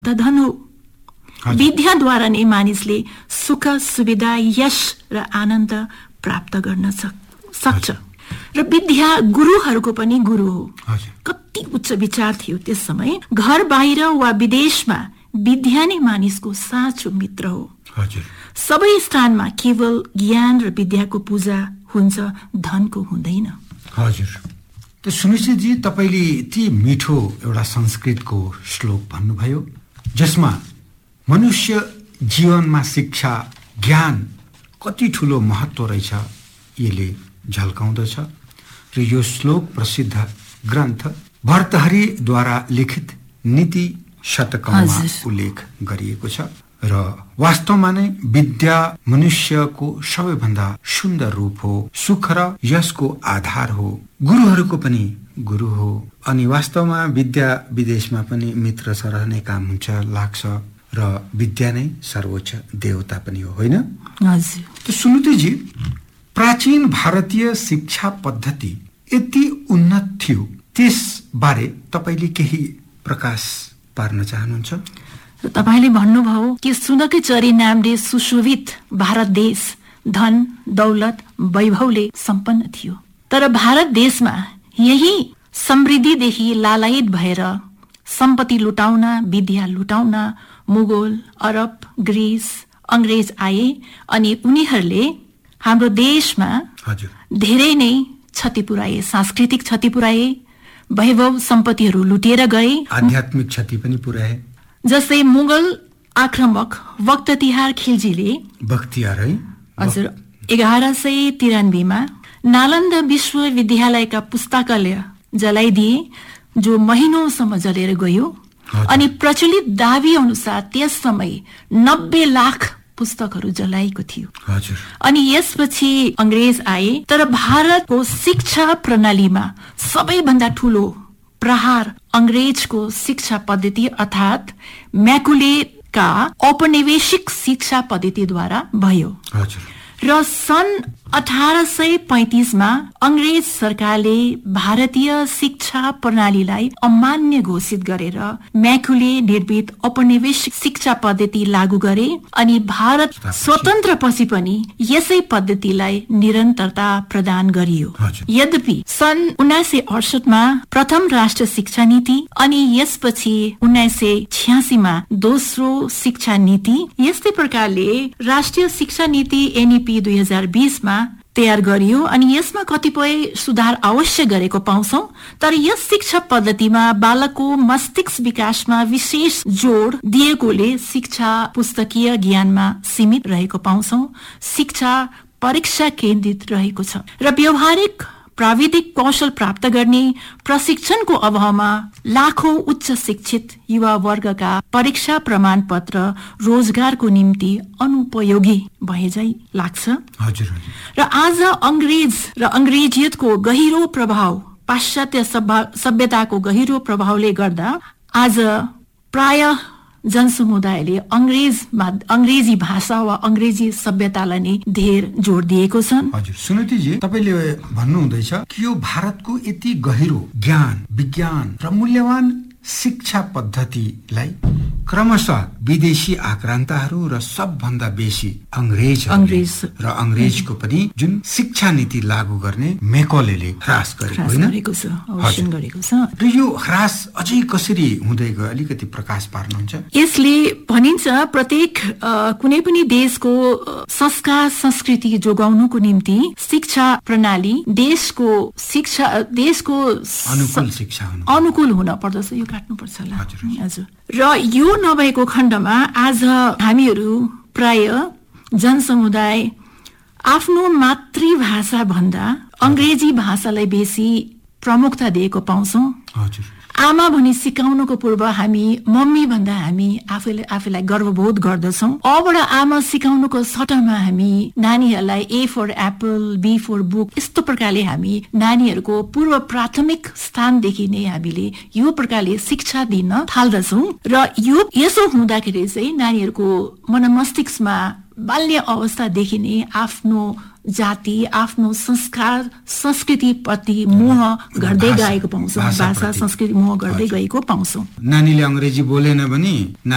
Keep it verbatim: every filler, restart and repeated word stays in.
गुप्तधन हो। विद्याद्वारा नै मानिसले सुख सुविधा यश र आनन्द प्राप्त गर्न सक्छ र विद्या गुरुहरूको पनि गुरु हो। कति उच्च विचार थियो त्यस समय। घर बाहिर वा विदेशमा विद्या नै मानिसको साँचो मित्र हो। सबै स्थानमा केवल ज्ञान र विद्याको पूजा हुन्छ, धनको हुँदैन। हजुर। त सुनिश्चितजी, तपाईले यति मिठो एउटा संस्कृतको श्लोक भन्नुभयो जसमा मनुष्य जीवनमा शिक्षा ज्ञान कति ठूलो महत्व रहेछ यसले झल्काउँदछ र यो श्लोक प्रसिद्ध ग्रन्थ भर्तहरिद्वारा लिखित नीति शतकमा उल्लेख गरिएको छ र वास्तवमा नै विद्या मनुष्यको सबैभन्दा सुन्दर रूप हो, सुख र यशको आधार हो, गुरुहरूको पनि गुरु हो। अनि वास्तवमा विद्या विदेशमा पनि मित्र सरहने काम हुन्छ लाग्छ र विद्या नै सर्वोच्च देवता पनि हो, होइन? हजुर। त सुनुतेजी, प्राचीन भारतीय शिक्षा पद्धति यति उन्नत थियो, त्यस बारे तपाईले केही प्रकाश पार्न चाहनुहुन्छ? तपाईले भन्नुभयो कि सुनकै चरी नामले सुशोभित भारत देश धन दौलत वैभवले सम्पन्न थियो। तर भारत देशमा यही समृद्धिदेखि लालायित भएर सम्पत्ति लुटाउन, विद्या लुटाउन मुगल, अरब, ग्रीस, अंग्रेज आए अनि उनीहरूले हाम्रो देशमा धेरै नै क्षति पुर्याए, सांस्कृतिक क्षति पुर्याए, वैभव सम्पत्तिहरू लुटेर गए, आध्यात्मिक क्षति पनि पुर्याए। जस्तै मुगल आक्रमक वक्त तिहार खिलजीले बख्तियार है हजुर एघार सय तिरानब्बेमा नालन्दा विश्वविद्यालयका पुस्तकालय जलाइदिए, जो महिनौसम्म जलेर गयो। अनि प्रचलित दावी अनुसार त्यस समय नब्बे लाख पुस्तकहरू जलाएको थियो। हजुर। अनि यसपछि अंग्रेज आए, तर भारतको शिक्षा प्रणालीमा सबैभन्दा ठूलो प्रहार अंग्रेजको शिक्षा पद्धति अर्थात म्याकुलेटका औपनिवेशिक शिक्षा पद्धतिद्वारा भयो। हजुर। र सन् अठार सय पैंतीसमा अंग्रेज सरकारले भारतीय शिक्षा प्रणालीलाई अमान्य घोषित गरेर म्याकुले निर्मित औपनिवेशिक शिक्षा पद्धति लागू गरे। अनि भारत स्वतन्त्र पछि पनि यसै पद्धतिलाई निरन्तरता प्रदान गरियो। यद्यपि सन् उन्नाइस सय अडसठमा प्रथम राष्ट्रिय शिक्षा नीति अनि यसपछि उन्नाइस सय छ्यासीमा दोस्रो शिक्षा नीति, यस्तै प्रकारले राष्ट्रिय शिक्षा नीति एनईपी दुई हजार बीसमा तयार गरियो। अनि यसमा कतिपय सुधार अवश्य गरेको पाउँछौ, तर यस शिक्षा पद्धतिमा बालकको मस्तिष्क विकासमा विशेष जोड दिएकोले शिक्षा पुस्तकीय ज्ञानमा सीमित रहेको पाउँछौ। शिक्षा परीक्षा केन्द्रित रहेको छ र व्यावहारिक प्राविधिक कौशल प्राप्त गर्ने प्रशिक्षणको अभावमा लाखौं उच्च शिक्षित युवा वर्गका परीक्षा प्रमाण पत्र रोजगारको निम्ति अनुपयोगी भए झै लाग्छ। हजुर। र आज अंग्रेज र अंग्रेजियतको गहिरो प्रभाव, पाश्चात्य सभ्यताको गहिरो प्रभावले गर्दा आज प्राय जनसमुदायले अंग्रेजमा अंग्रेजी भाषा वा अंग्रेजी सभ्यतालाई नै धेर जोड दिएको छन्। हजुर। सुनितिजी, तपाईले भन्नुहुँदैछ कि यो भारतको यति गहिरो ज्ञान, विज्ञान र मूल्यवान शिक्षा पद्धतिलाई क्रमशः विदेशी आक्रान्ताहरू र सबभन्दा बेसी अंग्रेज अंग्रेज र अंग्रेजको पनि जुन शिक्षा नीति लागू गर्ने मेकलेले ह्रास गरेको होइन गरेको छ, अवश्य गरेको छ। र यो ह्रास अझै कसरी हुँदै गयो, अलिकति प्रकाश पार्नुहुन्छ? यसले भनिन्छ प्रत्येक कुनै पनि देशको संस्कार संस्कृति जोगाउनुको निम्ति शिक्षा प्रणाली देशको शिक्षा देशको अनुकूल शिक्षा अनुकूल हुन पर्दछ। यो काट्नुपर्छ होला। हजुर। र यो नभएको खण्डमा आज हामीहरू प्राय जनसमुदाय आफ्नो मातृभाषा भन्दा अंग्रेजी भाषालाई बेसी प्रमुखता दिएको पाउँछौं। हजुर। आमा भनी सिकाउनुको पूर्व हामी मम्मी भन्दा हामी आफैले आफैलाई गर्वबोध गर्दछौं। अबाट आमा सिकाउनुको सट्टामा हामी नानीहरूलाई ए for Apple, be for book यस्तो प्रकारले हामी नानीहरूको पूर्व प्राथमिक स्थानदेखि नै हामीले यो प्रकारले शिक्षा दिन थाल्दछौं। र यो यसो हुँदाखेरि चाहिँ नानीहरूको मनमस्तिष्कमा बाल्य अवस्थादेखि नै आफ्नो जाति, आफ्नो संस्कार संस्कृति प्रति मोह गर्दै गएको पाउँछौँ। भाषा संस्कृति मोह गर्दै गएको पाउँछौँ। नानीले अंग्रेजी बोलेन भने